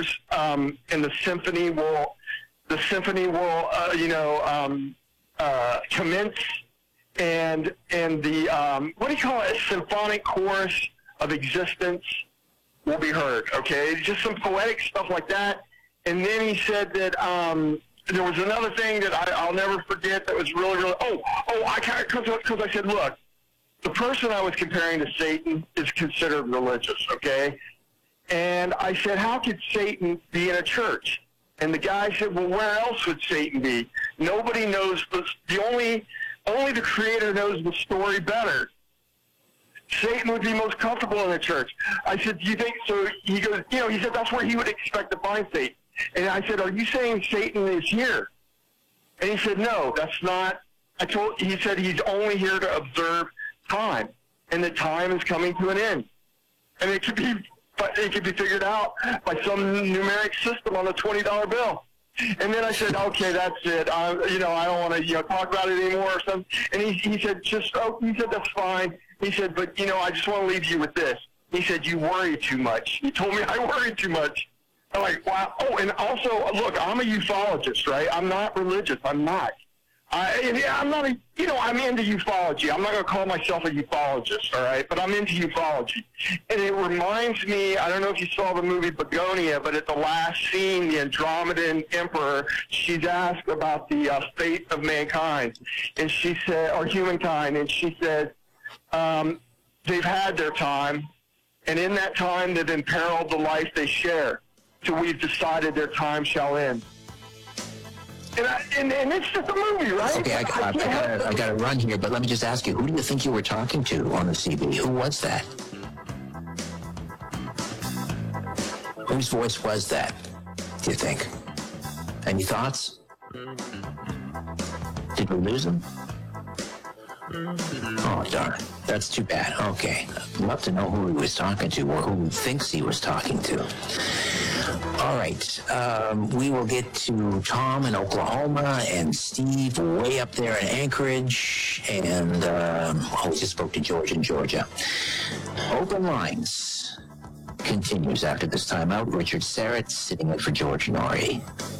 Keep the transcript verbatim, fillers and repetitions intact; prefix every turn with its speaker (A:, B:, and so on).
A: chorus um, and the symphony will, the symphony will, uh, you know, um, uh, commence, and and the um, what do you call it? A symphonic chorus of existence will be heard. Okay, just some poetic stuff like that. And then he said that um, there was another thing that I, I'll never forget that was really, really. Oh, oh, I can't because I said, look, the person I was comparing to Satan is considered religious. Okay. And I said, how could Satan be in a church? And the guy said, well, where else would Satan be? Nobody knows. The, the only, only the Creator knows the story better. Satan would be most comfortable in the church. I said, do you think so? He goes, you know, he said, that's where he would expect to find Satan. And I said, are you saying Satan is here? And he said, no, that's not. I told, he said he's only here to observe time, and the time is coming to an end. And it could be But it could be figured out by some numeric system on a twenty dollar bill. And then I said, okay, that's it. I, you know, I don't want to, you know, talk about it anymore or something. And he, he said, just, oh, he said, that's fine. He said, but, you know, I just want to leave you with this. He said, you worry too much. He told me I worry too much. I'm like, wow. Oh, and also, look, I'm a ufologist, right? I'm not religious. I'm not. I, and I'm not a, you know, I'm into ufology. I'm not going to call myself a ufologist, all right? But I'm into ufology. And it reminds me, I don't know if you saw the movie Begonia, but at the last scene, the Andromedan Emperor, she's asked about the uh, fate of mankind, and she said, or humankind, and she said, um, they've had their time, and in that time they've imperiled the life they share, so we've decided their time shall end. And, I, and, and it's just a movie, right?
B: Okay, I, I, I, I gotta, I gotta run here, but let me just ask you, who do you think you were talking to on the C B? Who was that? Whose voice was that, do you think? Any thoughts? Did we lose him? Oh, darn. That's too bad. Okay. I'd love to know who he was talking to or who he thinks he was talking to. All right. Um, we will get to Tom in Oklahoma and Steve way up there in Anchorage. And, um, oh, we just spoke to George in Georgia. Open Lines continues after this timeout. Richard Serrett sitting in for George Norrie.